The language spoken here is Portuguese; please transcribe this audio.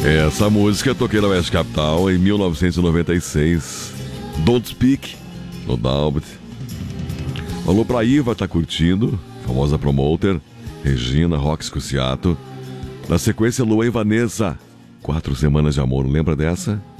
Essa música eu toquei na West Capital em 1996. Don't Speak, no Dalbert. Alô pra Iva, tá curtindo? Famosa promoter. Regina, Rox Cuciato. Na sequência, Luan e Vanessa. 4 Semanas de Amor, lembra dessa?